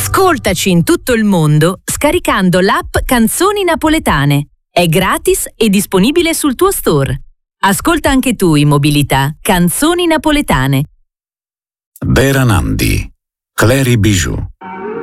Ascoltaci in tutto il mondo scaricando l'app Canzoni Napoletane. È gratis e disponibile sul tuo store. Ascolta anche tu in mobilità Canzoni Napoletane. Bera Nandi, Clary Bijou.